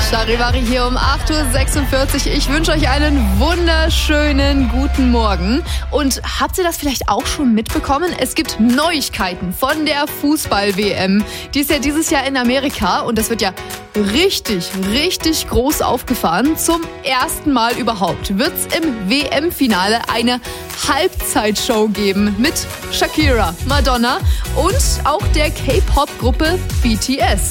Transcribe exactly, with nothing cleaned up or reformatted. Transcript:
Charivari hier um acht Uhr sechsundvierzig. Ich wünsche euch einen wunderschönen guten Morgen. Und habt ihr das vielleicht auch schon mitbekommen? Es gibt Neuigkeiten von der Fußball-W M. Die ist ja dieses Jahr in Amerika und das wird ja richtig, richtig groß aufgefahren. Zum ersten Mal überhaupt wird es im W M-Finale eine Halbzeitshow geben mit Shakira, Madonna und auch der K-Pop-Gruppe B T S.